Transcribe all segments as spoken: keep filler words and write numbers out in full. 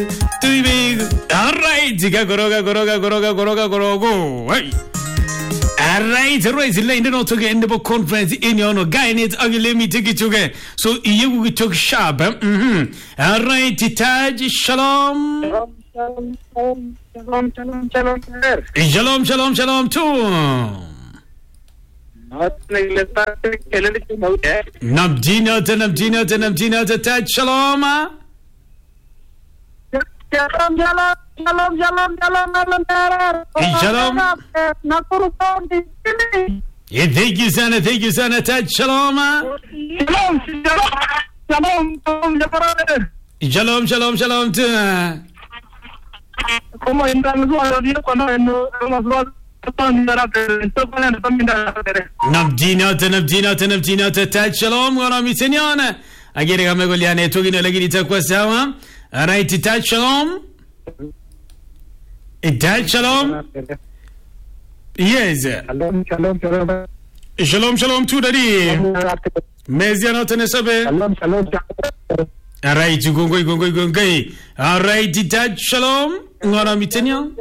Tuibig. All right, zika goroga goroga goroga goroga gorogo. Hey. All right, right. Zilla in the not again the book conference in your no guy needs ugly me take it together. So you will talk sharp. Mm-hmm. All right, Taj Shalom. Shalom, shalom, shalom, shalom, shalom, sir. Shalom, shalom, shalom too. Nabdina to Nabdina to Nabdina to Taj Shalom. Shalom, shalom, shalom, shalom, shalom, shalom. Nakuru County. Yeah, thank you, Sana. Thank you, Sana. Taj Shalom. Shalom, shalom, shalom, shalom. Shalom, shalom, shalom too. Como entramos a Dios cuando nos Nabdina to Nabdina to Nabdina to Taj Shalom. Wana mitenyana. Agere kama goliane togi na lagi itakuwa sawa. Alright, Taj Shalom. Taj Shalom. Yes. Shalom, shalom, shalom. Shalom, shalom to daddy. Mezia no tenesabe. Shalom, shalom, shalom. Alright, gongoi gongoi gongoi. Alright, Taj Shalom. Wana mitenya.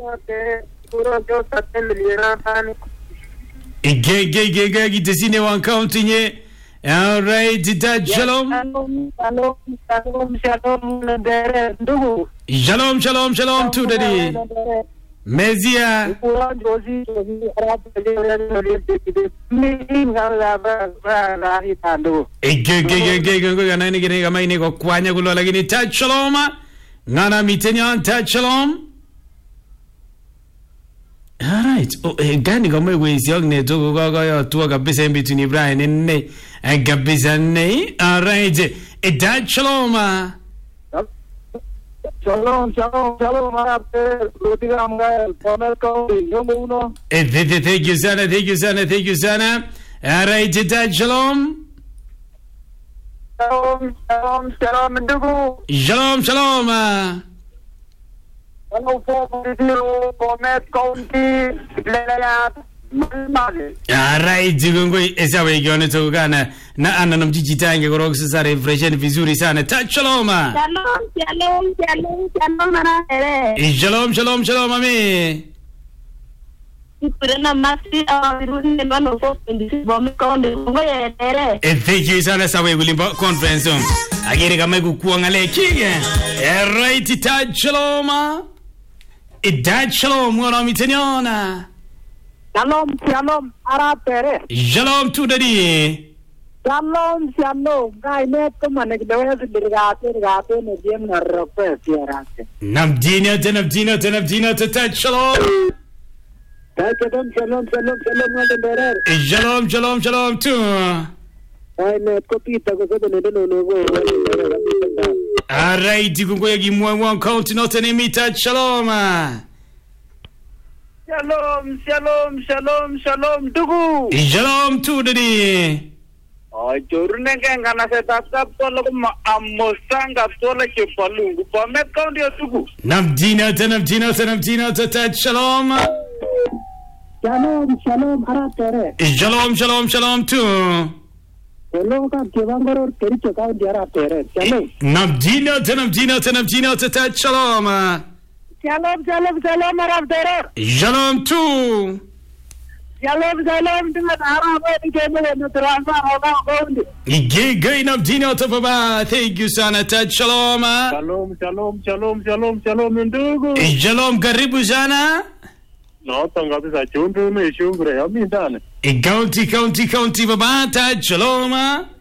Ige ige ige ige gitesine wan counting. Alright, Taj Shalom. Shalom, shalom, shalom, shalom. Shalom, shalom, shalom to daddy. Mezia. Ige ige ige ige ige gana ni gine kama ini kwa kwanya kulo lakini Taj Shalom. Ngana mitenya Taj Shalom. Alright. Oh, eh, gani kama wezi yogne toko kaka ya tuwa kabisa in between Ibrahim nene. Eh, kabisa ne. Alright. Eh, Taj Shalom. Shalom, shalom, shalom, marapte. Lutika mga Pomel County, yung uno. Eh, thank you, Sana. Thank you, Sana. Thank you, Sana. Alright, Taj Shalom. Shalom, shalom, shalom, ndugu. Shalom, shalom. Ano po dito Pomel County, Lelayat, Malmali. Alright, gongoi esawa ikione toko kana na ana namjijita inge korogo sasa refreshen vizuri sana. Taj Shalom. Shalom, shalom, shalom, shalom, marapte. Shalom, shalom, shalom, mami. Ipurena masi aviruni nembano po ndisi bomi konde ngoye tere. Eh, thank you sana sawe kulimba conference. Agere kama kukuwa ngale kige. Alright, Taj Shalom. Eh, Taj Shalom wana mitenyona. Shalom, shalom, arapere. Shalom to daddy. Shalom, shalom. Guy net ko manik dewe dirgate dirgate ne jem na rope siarate. Nabdina to Nabdina to Nabdina to Taj Shalom. Shalom, shalom, shalom, shalom, maderer. Shalom, shalom, shalom to. Guy net ko pita ko ko ne no no go. Alright, kungoya gimwa one count not an imita Shalom. Shalom, shalom, shalom, shalom, dugu. Shalom to daddy. Oh, jorune kenga na se tatap to lo ma amosanga to le ke palungu. Pomel County dugu. Nabdina to Nabdina to Nabdina to Taj Shalom. Shalom, shalom, arapere. Shalom, shalom, shalom to. Hello, ka kevangoro tericho ka diara tere. Shalom. Nabdina to Nabdina to Nabdina to Taj Shalom. Shalom, shalom, shalom, arapere. Shalom to. Shalom, shalom, dengan arah ni kemana ni terasa orang kau. Ige ige Nabdina to baba. Thank you sana Taj Shalom. Shalom, shalom, shalom, shalom, shalom, ndugu. Shalom, karibu sana. No, tanga bisa chundu ni shungre ya mindane. County, county, county baba Taj Shalom.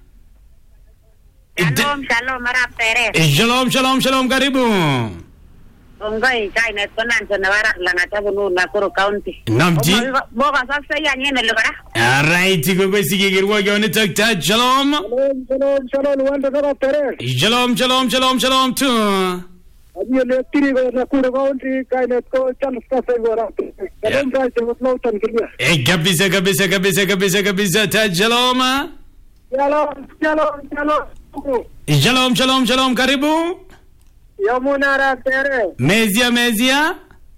Shalom, shalom, marapte. Shalom, shalom, shalom, karibu. Ngoi kai net konan sonawara langa tabunu Nakuru County. Namji. Boga sasa ya nyene lugara. Alright, gogo sikigirwa yone tak Taj Shalom. Shalom, shalom, shalom, wanda kara tere. Shalom, shalom, shalom, shalom tu. Abi le tiri go Nakuru County kai net ko chans ka se gora. Shalom guys, was no tan kirya. Eh, kabisa, kabisa, kabisa, kabisa, kabisa Taj Shalom. Shalom, shalom, shalom. Shalom, shalom, shalom, karibu. Yamuna ra tere. Mezia, mezia.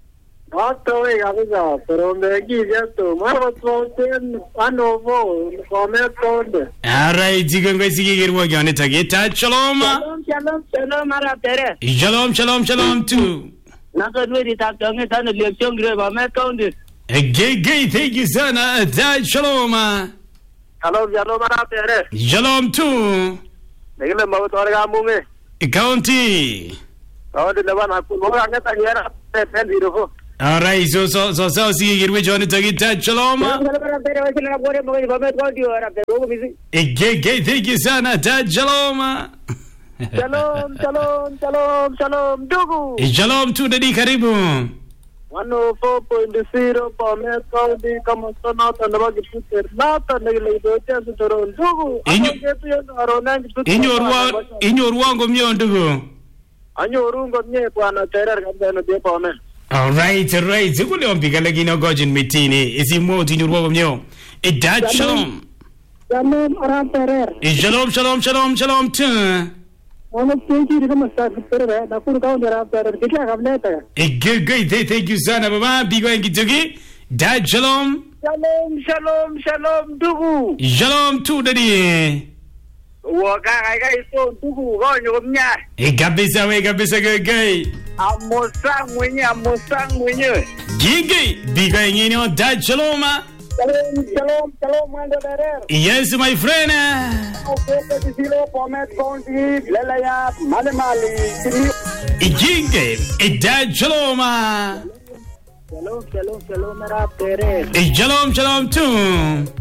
Watoe kabisa, pero mbegize tu. Mara twoten anovo, Bomet County. Alright, kongoi sikikirwokyonitok. Itaach shalom. Shalom, shalom, shalom, Arap Tere. Shalom, shalom, shalom too. Nakon weritab tonget ano Lepchongre, Bomet County. Gay, thank you sana. Itaach shalom. Shalom, shalom, Arap Tere. Shalom too. Nagile mawutore ka mungi. County. County naman ako. Mga ngeta ngera, ten zero. Alright, so so so so sikikirwokyonitok. Itaach shalom. Shalom, Arap Tere, wala na bore mo Bomet County, Arap Tere. Ugo busy. Gay, thank you sana. Itaach shalom. Shalom, shalom, shalom, shalom, Dugu. Shalom too, dadi karibu. one oh four point zero Bomet County, kamusta natin na mag-ipusir natin na ilagay sa Toron. Dugu, Inyo- ano geto yun, aronan, Inyorwa inyorwa ngomyo ndugu. anyoru ngomye bwana Terer kabisa ndio Bomet. Alright, alright. Sikule ompika lakini ogojin mitini. Isimoti inyorwa ngomyo. Itaach shalom. Shalom, Arap Terer. Shalom, shalom, shalom, shalom too. Ano kinki ni kama sa Terer, na kuru kaunti Arap Terer. Kitya kamleta. Gay, thank you sana baba. Bigo ngitugi. Itaach shalom. Shalom, shalom, shalom, Dugu. Shalom too, dadi. Waka kaya ito, Dugu, konyo kumnya. E kabisa we kabisa gay. Amosang mwenye, amosang mwenye. Gigi, bigo ngino. Itaach shalom. Shalom, shalom, shalom, Mando Terer. Yes, my friend. Okay, zero Bomet County, Lelaya, Malemali. Gigi, itaach shalom. Shalom, shalom, shalom, Arap Terer. Shalom, shalom too.